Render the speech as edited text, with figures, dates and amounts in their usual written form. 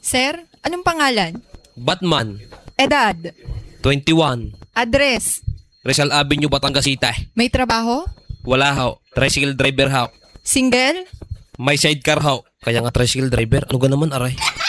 Sir, anong pangalan? Batman, Edad? 21, Address? Rizal Avenue, Batangas City. May trabaho? Wala ho, tricycle driver ho. Single? May sidecar ho. Kaya nga tricycle driver, ano ga naman aray?